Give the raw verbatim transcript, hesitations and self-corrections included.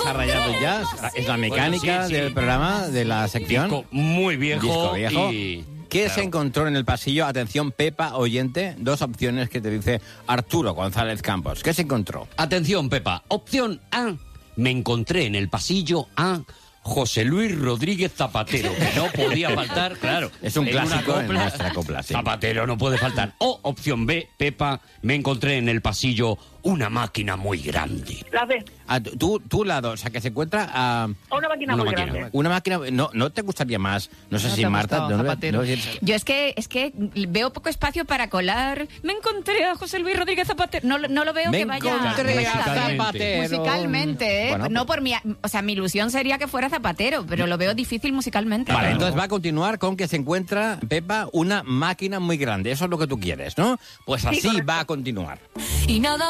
ha rayado ya. Es la mecánica Bueno, sí, sí. del programa, de la sección. Disco muy viejo. Disco viejo. Y... ¿Qué claro. se encontró en el pasillo? Atención, Pepa, oyente. Dos opciones que te dice Arturo González Campos. ¿Qué se encontró? Atención, Pepa. Opción A. Me encontré en el pasillo a José Luis Rodríguez Zapatero, que no podía faltar, claro. Es un en una clásico en copla, nuestra copla, sí. Zapatero no puede faltar. O opción B, Pepa, me encontré en el pasillo una máquina muy grande. La B. Ah, tú, tú la dos, o sea, que se encuentra a Una máquina Una muy máquina. grande. una máquina. No, ¿no te gustaría más? No sé No si te ha Marta. gustado, no, Zapatero. no, no, Yo es que es que veo poco espacio para colar. Me encontré a José Luis Rodríguez Zapatero. No, no lo veo Me que vaya encontré a musicalmente. Zapatero. Musicalmente, ¿eh? Bueno, no por mi, o sea, mi ilusión sería que fuera Zapatero, pero lo veo difícil musicalmente. Vale, entonces va a continuar con que se encuentra, Pepa, una máquina muy grande. Eso es lo que tú quieres, ¿no? Pues así correcto. va a continuar. Y nada